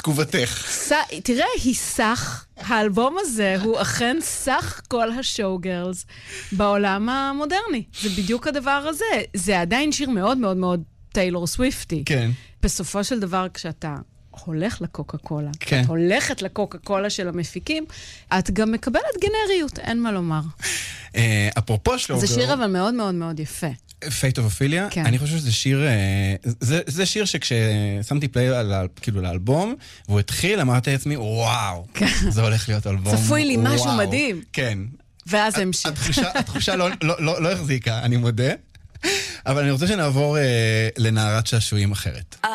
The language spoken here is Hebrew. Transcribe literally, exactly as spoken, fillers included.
תגובתך. תראה, היא סך, האלבום הזה הוא אכן סך כל השואו-גרלס בעולם המודרני. זה בדיוק הדבר הזה. זה עדיין שיר מאוד מאוד מאוד טיילור סוויפטי. כן. בסופו של דבר, כשאתה הולך לקוקה קולה, כן. את הולכת לקוקה קולה של המפיקים, את גם מקבלת גנריות, אין מה לומר. אפרופו שלו... זה שיר אבל מאוד מאוד מאוד יפה. פייט אוף אופיליה, אני חושב שזה שיר, זה, זה שיר שכששמתי פליי על, כאילו לאלבום, והוא התחיל, אמרתי לעצמי, וואו, זה הולך להיות אלבום. צפוי לי משהו וואו. מדהים. כן. ואז המשיך. התחושה, התחושה לא, לא, לא, לא החזיקה, אני מודה. אבל אני רוצה שנעבור אה, לנערת שעשועים אחרת.